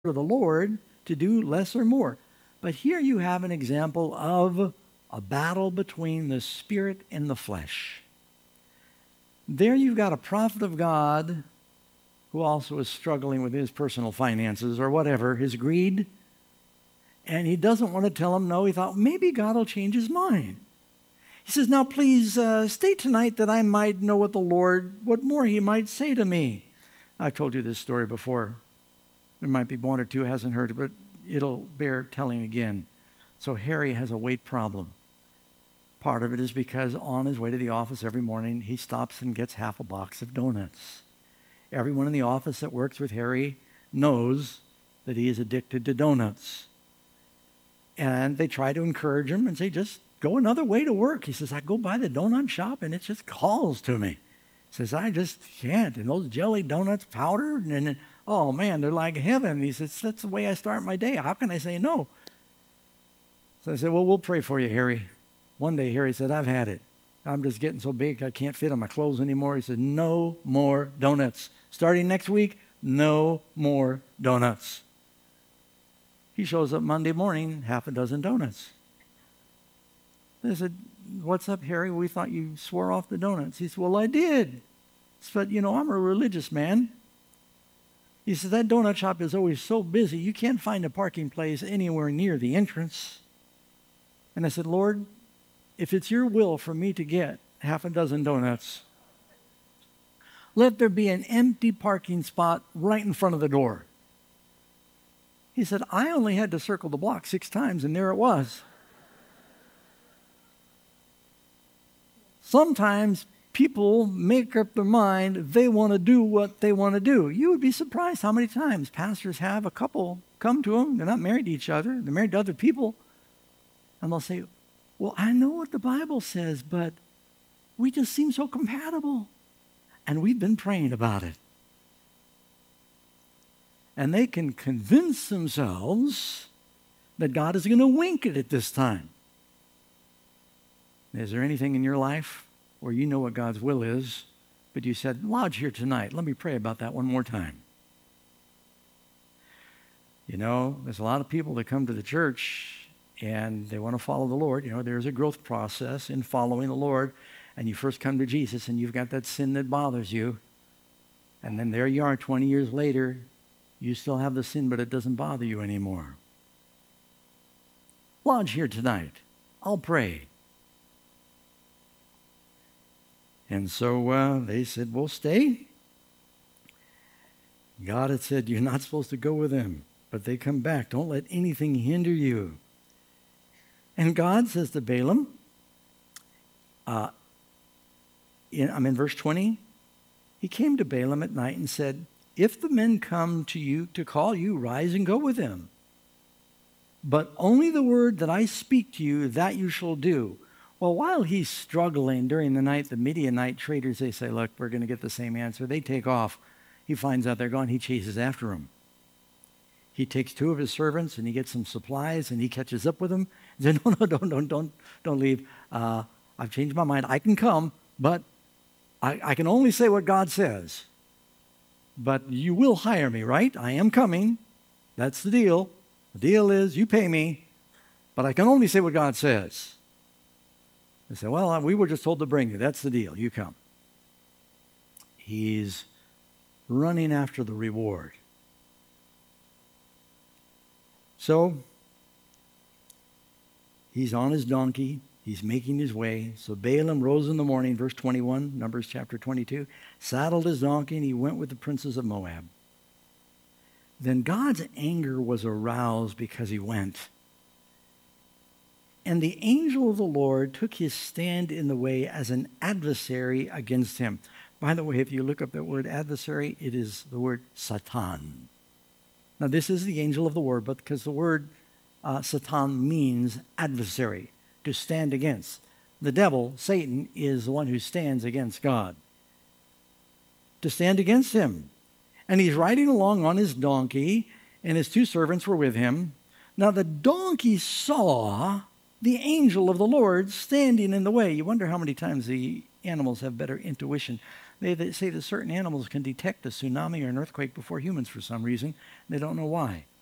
of the Lord to do less or more. But here you have an example of a battle between the spirit and the flesh. There you've got a prophet of God who also is struggling with his personal finances or whatever, his greed. And he doesn't want to tell him no. He thought, maybe God will change his mind. He says, now please stay tonight that I might know what more he might say to me. I've told you this story before. There might be one or two who hasn't heard it, but it'll bear telling again. So Harry has a weight problem. Part of it is because on his way to the office every morning, he stops and gets half a box of donuts. Everyone in the office that works with Harry knows that he is addicted to donuts. And they try to encourage him and say, just go another way to work. He says, I go by the donut shop and it just calls to me. He says, I just can't. And those jelly donuts powdered, and oh man, they're like heaven. He says, that's the way I start my day. How can I say no? So I said, well, we'll pray for you, Harry. One day, Harry said, I've had it. I'm just getting so big I can't fit on my clothes anymore. He said, no more donuts. Starting next week, no more donuts. He shows up Monday morning, half a dozen donuts. I said, what's up, Harry? We thought you swore off the donuts. He said, well, I did. But, I'm a religious man. He said, that donut shop is always so busy, you can't find a parking place anywhere near the entrance. And I said, Lord, if it's your will for me to get half a dozen donuts, let there be an empty parking spot right in front of the door. He said, I only had to circle the block 6 times, and there it was. Sometimes people make up their mind they want to do what they want to do. You would be surprised how many times pastors have a couple come to them. They're not married to each other. They're married to other people. And they'll say, well, I know what the Bible says, but we just seem so compatible. And we've been praying about it. And they can convince themselves that God is going to wink it at this time. Is there anything in your life where you know what God's will is, but you said, lodge here tonight. Let me pray about that one more time. There's a lot of people that come to the church and they want to follow the Lord. There's a growth process in following the Lord. And you first come to Jesus and you've got that sin that bothers you. And then there you are 20 years later. You still have the sin, but it doesn't bother you anymore. Lodge here tonight. I'll pray. And so they said, well, stay. God had said, you're not supposed to go with them. But they come back. Don't let anything hinder you. And God says to Balaam, I'm in verse 20. He came to Balaam at night and said, if the men come to you to call you, rise and go with them. But only the word that I speak to you, that you shall do. Well, while he's struggling during the night, the Midianite traders, they say, look, we're going to get the same answer. They take off. He finds out they're gone. He chases after them. He takes 2 of his servants and he gets some supplies and he catches up with them. He said, no, don't leave. I've changed my mind. I can come, but I can only say what God says. But you will hire me, right? I am coming. That's the deal. The deal is you pay me, but I can only say what God says. They say, well, we were just told to bring you. That's the deal. You come. He's running after the reward. So he's on his donkey. He's making his way. So Balaam rose in the morning, verse 21, Numbers chapter 22, saddled his donkey, and he went with the princes of Moab. Then God's anger was aroused because he went. And the angel of the Lord took his stand in the way as an adversary against him. By the way, if you look up that word adversary, it is the word Satan. Now, this is the angel of the Lord, but because the word Satan means adversary, to stand against. The devil, Satan, is the one who stands against God. To stand against him. And he's riding along on his donkey, and his 2 servants were with him. Now the donkey saw the angel of the Lord standing in the way. You wonder how many times the animals have better intuition. They say that certain animals can detect a tsunami or an earthquake before humans for some reason. They don't know why.